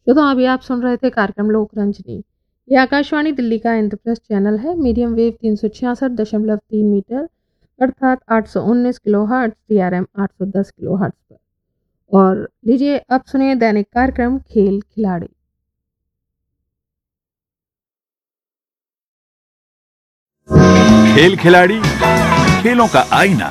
श्रोताओं, अभी आप सुन रहे थे कार्यक्रम लोक रंजनी। ये आकाशवाणी दिल्ली का इंद्रप्रस्थ चैनल है। मीडियम वेव 366.3 मीटर अर्थात 819 किलोहर्ट्ज, TRM 810 किलोहर्ट्ज पर। और लीजिए अब सुनिए दैनिक कार्यक्रम खेल खिलाड़ी। खेल खिलाड़ी, खेलों का आईना।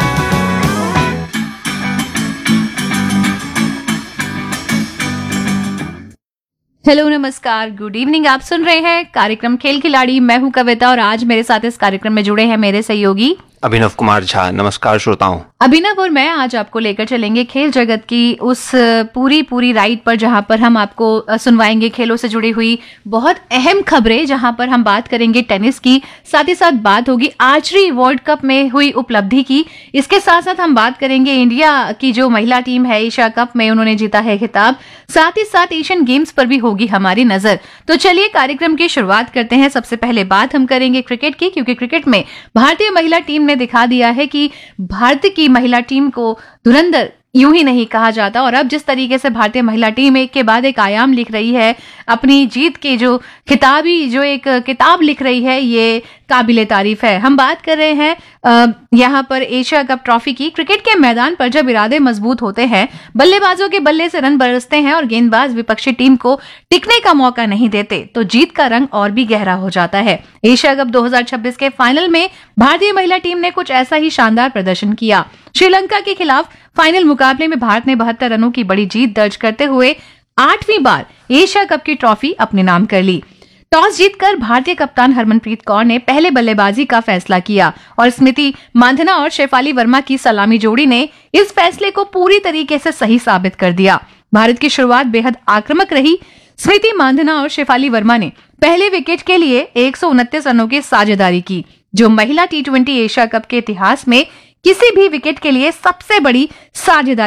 हेलो, नमस्कार, गुड इवनिंग। आप सुन रहे हैं कार्यक्रम खेल खिलाड़ी। मैं हूं कविता और आज मेरे साथ इस कार्यक्रम में जुड़े हैं मेरे सहयोगी अभिनव कुमार झा। नमस्कार श्रोताओं। अभिनव और मैं आज आपको लेकर चलेंगे खेल जगत की उस पूरी राइड पर जहां पर हम आपको सुनवाएंगे खेलों से जुड़ी हुई बहुत अहम खबरें, जहां पर हम बात करेंगे टेनिस की, साथ ही साथ बात होगी आर्चरी वर्ल्ड कप में हुई उपलब्धि की। इसके साथ साथ हम बात करेंगे इंडिया की जो महिला टीम है, एशिया कप में उन्होंने जीता है खिताब। साथ ही साथ एशियन गेम्स पर भी होगी हमारी नजर। तो चलिए कार्यक्रम की शुरुआत करते हैं। सबसे पहले बात हम करेंगे क्रिकेट की, क्योंकि क्रिकेट में भारतीय महिला टीम ने दिखा दिया है कि भारत की महिला टीम को धुरंधर यूं ही नहीं कहा जाता। और अब जिस तरीके से भारतीय महिला टीम एक के बाद एक आयाम लिख रही है, अपनी जीत के जो खिताबी जो एक किताब लिख रही है, ये काबिले तारीफ है। हम बात कर रहे हैं यहाँ पर एशिया कप ट्रॉफी की। क्रिकेट के मैदान पर जब इरादे मजबूत होते हैं, बल्लेबाजों के बल्ले से रन बरसते हैं और गेंदबाज विपक्षी टीम को टिकने का मौका नहीं देते, तो जीत का रंग और भी गहरा हो जाता है। एशिया कप 2026 के फाइनल में भारतीय महिला टीम ने कुछ ऐसा ही शानदार प्रदर्शन किया। श्रीलंका के खिलाफ फाइनल मुकाबले में भारत ने 72 रनों की बड़ी जीत दर्ज करते हुए 8वीं बार एशिया कप की ट्रॉफी अपने नाम कर ली। टॉस जीतकर भारतीय कप्तान हरमनप्रीत कौर ने पहले बल्लेबाजी का फैसला किया और स्मृति मांधना और शेफाली वर्मा की सलामी जोड़ी ने इस फैसले को पूरी तरीके से सही साबित कर दिया। भारत की शुरुआत बेहद आक्रामक रही। स्मृति मांधना और शेफाली वर्मा ने पहले विकेट के लिए 129 रनों की साझेदारी की, जो महिला T20 एशिया कप के इतिहास में किसी भी विकेट के लिए सबसे बड़ी साझेदारी